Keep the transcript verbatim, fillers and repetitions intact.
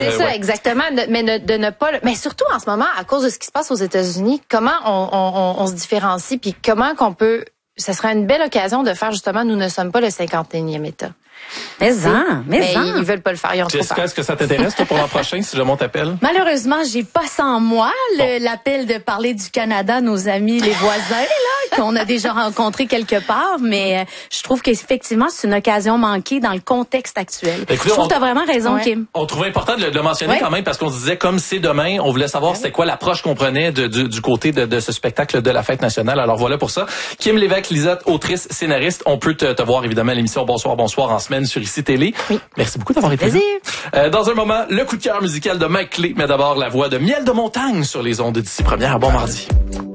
C'est euh, ça, ouais. exactement. De, mais de, de ne pas... Mais surtout en ce moment, à cause de ce qui se passe aux États-Unis, comment on, on, on, on se différencie, puis comment qu'on peut... Ça serait une belle occasion de faire justement, nous ne sommes pas le cinquante et unième État. Mais en, mais, mais en. ils veulent pas le faire, ils ont trop Jessica, peur. est-ce que ça t'intéresse, toi, pour l'an prochain, si jamais on t'appelle? Malheureusement, j'ai pas ça en moi, le, l'appel de parler du Canada, nos amis, les voisins, là, qu'on a déjà rencontrés quelque part, mais euh, je trouve qu'effectivement, c'est une occasion manquée dans le contexte actuel. Écoutez, je trouve on- que t'as vraiment raison, Ouais. Kim. On trouvait important de le, de le mentionner Ouais. quand même parce qu'on se disait, comme c'est demain, on voulait savoir c'était quoi l'approche qu'on prenait de, du, du côté de, de ce spectacle de la Fête nationale. Alors voilà pour ça. Kim Lévesque, Lisette, autrice, scénariste. On peut te, te voir évidemment à l'émission Bonsoir, Bonsoir en semaine sur Ici Télé. Oui. Merci beaucoup d'avoir été là. Plaisir. Euh, dans un moment, le coup de cœur musical de Mike Clé, mais d'abord la voix de Miel de Montagne sur les ondes d'ici première. Bon mardi.